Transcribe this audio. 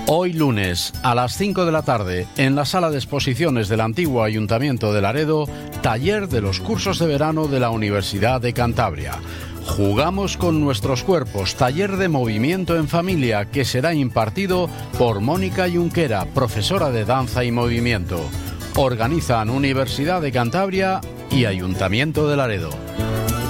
Hoy lunes, a las 5 de la tarde, en la sala de exposiciones del antiguo Ayuntamiento de Laredo, taller de los cursos de verano de la Universidad de Cantabria. Jugamos con nuestros cuerpos, taller de movimiento en familia que será impartido por Mónica Junquera, profesora de danza y movimiento. Organizan Universidad de Cantabria y Ayuntamiento de Laredo.